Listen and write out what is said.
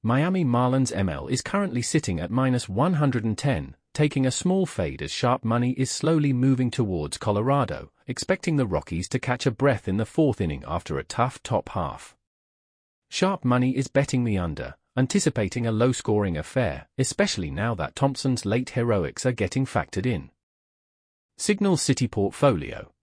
Miami Marlins ML is currently sitting at -110, taking a small fade as sharp money is slowly moving towards Colorado, expecting the Rockies to catch a breath in the fourth inning after a tough top half. Sharp money is betting the under, anticipating a low-scoring affair, especially now that Thompson's late heroics are getting factored in. Signal City Portfolio.